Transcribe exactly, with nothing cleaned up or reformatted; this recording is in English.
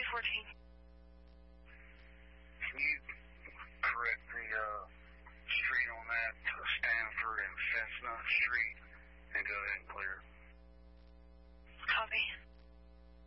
fourteen. Can you correct the uh, street on that to Stanford and Chestnut Street and go ahead and clear it?